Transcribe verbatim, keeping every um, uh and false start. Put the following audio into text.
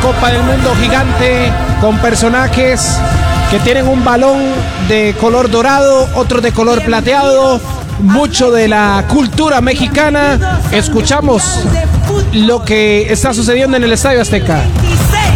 Copa del Mundo gigante con personajes que tienen un balón de color dorado, otro de color plateado, mucho de la cultura mexicana. Escuchamos lo que está sucediendo en el Estadio Azteca.